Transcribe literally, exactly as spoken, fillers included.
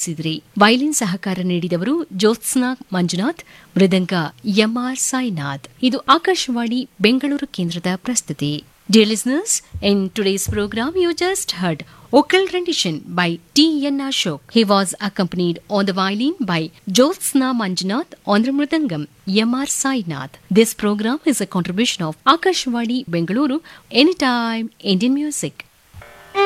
ಆಲಿಸಿದ್ರಿ. Violin ಸಹಕಾರ ನೀಡಿದವರು ಜ್ಯೋತ್ಸ್ನಾ ಮಂಜುನಾಥ್, ಮೃದಂಗ M R Sainath. ಇದು ಆಕಾಶವಾಣಿ ಬೆಂಗಳೂರು ಕೇಂದ್ರದ ಪ್ರಸ್ತುತಿ. Dear listeners, in today's program you just heard vocal rendition by T N Ashok. He was accompanied on the violin by Jyotsna Manjunath, on the mridangam M R Sainath. This program is a contribution of Akashvani Bengaluru, Anytime Indian Music.